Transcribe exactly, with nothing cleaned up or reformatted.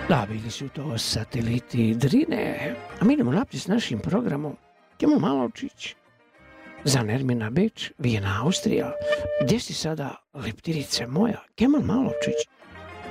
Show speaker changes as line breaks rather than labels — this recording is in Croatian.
Da, bili su to sateliti Drine, a mi idemo naprijed s našim programom. Kemal Malovčić, za Nermina Beč, Vijena Austrija. Gdje si sada, leptirice moja? Kemal Malovčić,